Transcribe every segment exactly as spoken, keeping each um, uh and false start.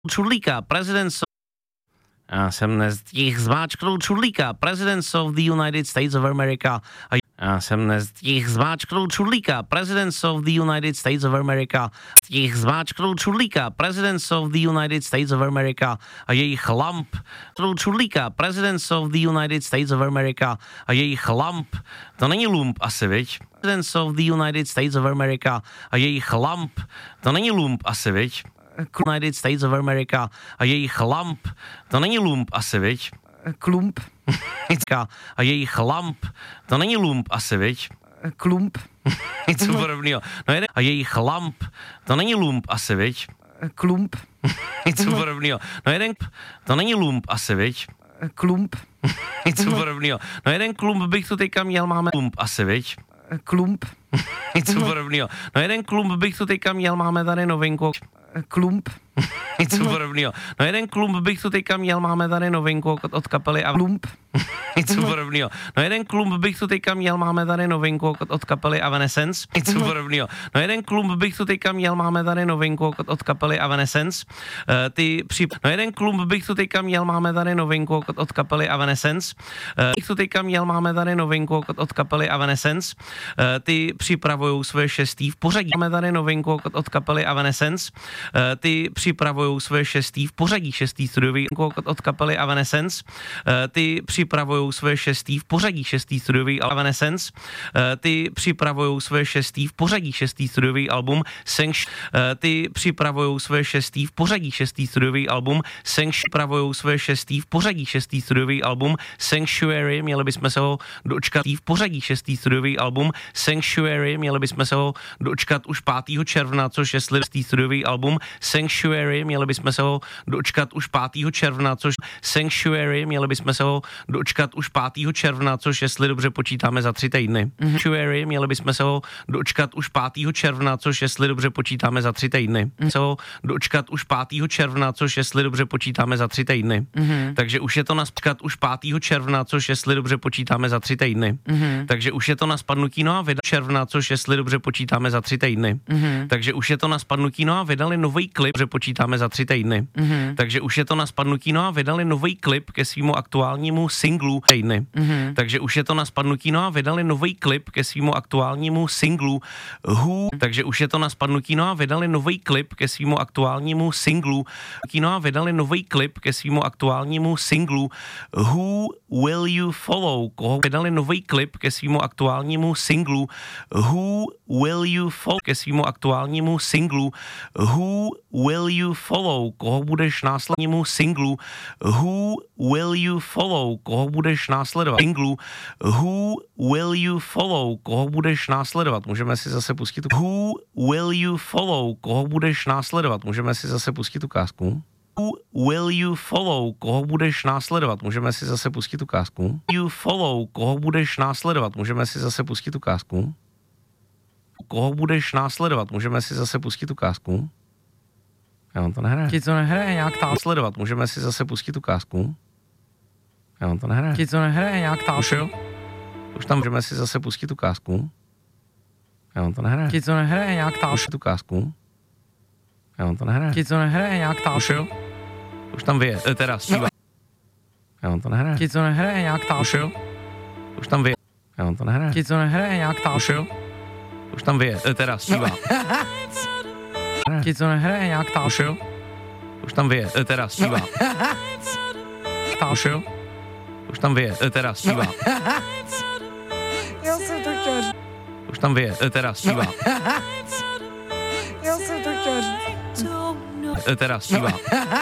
Čudlíka, prezident... Já jsem nestihl zmáčknout čudlíka, prezident of the United States of America. Já jsem nestihl zmáčknout čudlíka, prezident of the United States of America. Stihl zmáčknout čudlíka, prezident of the United States of America. A jejich lamp. Čudlíka, prezident of the United States of America. A jejich lamp. To není lump asi, viď? President of the United States of America. A jejich lamp. To není lump asi, viď? United States of America a jejich lamp, to není lump asi, viď? Klump. A jejich lamp, to není lump asi, viď? Klump. Něco podobného. No jeden, a jejich lamp, to není lump asi, viď? Klump. Něco podobného. No jeden, to není lump asi, viď? Klump. Něco podobného. No jeden klump bych tu teďka měl, máme lump asi, viď? Klump. Něco podobného. No jeden klump bych tu teďka měl, máme tady novinku. Klump. Něco podobného. No jeden klump bych tu teďka měl, máme tady novinku od, od kapely a Klump. Něco podobného. No jeden klump bych tu teďka měl, máme tady novinku od, od kapely Evanescence. Něco podobného. No jeden klump bych tu teďka měl, máme tady novinku od, od kapely Evanescence. Uh, ty při... No jeden klump bych tu teďka měl, máme tady novinku od, od kapely Evanescence. Uh, bych tu teďka měl, máme tady novinku od, od kapely Evanescence. Uh, ty připravujou své šestý v pořadí. Máme tady novinku od, od kapely Evanescence. Uh, ty připravujou své šestý v pořadí, šestý studiový od, od kapely Evanescence. Uh, ty připravujou své šestý v pořadí, šestý studiový Evanescence. Uh, ty připravujou své šestý v pořadí, šestý studiový album Sanct. Uh, ty připravujou své šestý v pořadí, šestý studiový album Sanct. Připravujou své šestý v pořadí, šestý studiový album Sanctuary. Měli bychom se ho dočkat v pořadí, šestý studiový album Sanctuary. Měli bychom se ho dočkat už pátého června, což je šestý studiový album Sanctuary. Měli bychom se ho dočkat už pátého června, což Sanctuary. Měli bychom se ho dočkat už pátého června, což jestli dobře počítáme za tři týdny. Mm-hmm. Sanctuary. Měli bychom se ho dočkat už pátého června, což jestli dobře počítáme za tři týdny. Mm-hmm. Se ho dočkat už pátého června, což jestli dobře počítáme za tři týdny. Mm-hmm. Takže už je to na spadnutí už pátého června, což jestli dobře počítáme za tři týdny. Mm-hmm. Takže už je to na spadnutí no a vydali června, což jestli dobře počítáme za tři týdny. Mm-hmm. Takže už je to na spadnutí no a vydali nový klip, že počítáme za tři týdny. Mm-hmm. Takže už je to na spadnutí no a vydali nový klip ke svému aktuálnímu singlu týdny. Mm-hmm. Takže už je to na spadnutí no a vydali nový klip ke svému aktuálnímu singlu Who. Takže už je to na spadnutí no a vydali nový klip ke svému aktuálnímu singlu no a vydali nový klip ke svému aktuálnímu singlu Who Will You Follow. Koho vydali nový klip ke svému aktuálnímu singlu Who Will You Follow ke svému aktuálnímu singlu Who Will You Follow. Koho budeš následnímu singlu Who Will You Follow. Koho budeš následovat singlu Who Will You Follow. Koho budeš následovat. Můžeme si zase pustit tu Who Will You Follow. Koho budeš následovat. Můžeme si zase pustit ukázku. Who will you follow? Koho budeš následovat? Můžeme si zase pustit ukázku. You follow. Koho budeš následovat? Můžeme si zase pustit ukázku. Koho budeš následovat? Můžeme si zase pustit ukázku. Já vám to nehraje. Ti to nehraje nějak tam. Následovat. Můžeme si zase pustit ukázku. Já vám to nehraje. Ti to nehraje nějak tam. Už jo? Už tam můžeme si zase pustit ukázku. Já vám to nehraje. Ti to nehraje nějak tam. Už ukázku. Já vám to nehraje. Ti to nehraje nějak tam. Už jo? Už tam vyje, e, teda zpívá. Já vám to nehraje. Ti to nehraje nějak tam. Už jo? Už tam vyje. Já vám to nehraje. Ti to nehraje nějak tam. Už jo? Už tam vyje, e, teda zpívá. Ti to nehraje nějak tam. Už jo? Už tam vyje, e, teda zpívá. Už jo? Už tam vyje, e, teda zpívá. Já jsem to chtěl. Už tam vyje, e, teda zpívá. Já jsem to chtěl. E, teda zpívá.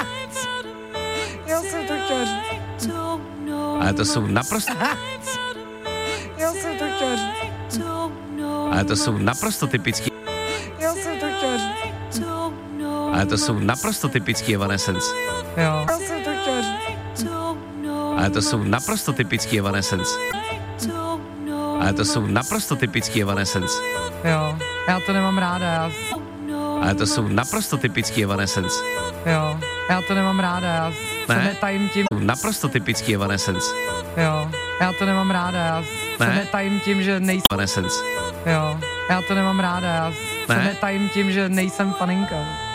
Já jsem to chtěl. Ale to jsou naprosto... Já jsem to chtěl. Ale to jsou naprosto typický... Já jsem to chtěl. Ale to jsou naprosto typický Evanescence. Jo. Já jsem to chtěl. Ale to jsou naprosto typický Evanescence. Ale to jsou naprosto typický Evanescence. Jo. Já to nemám ráda. Já... Ale to jsou naprosto typický Evanescence. Jo. Já to nemám ráda. Já se Ne. netajím tím. Naprosto typický Evanescence. Jo. Já to nemám ráda. Já se Ne. netajím tím, že nejsem. Evanescence. Jo. Já to nemám ráda. Já se Ne. netajím tím, že nejsem faninka.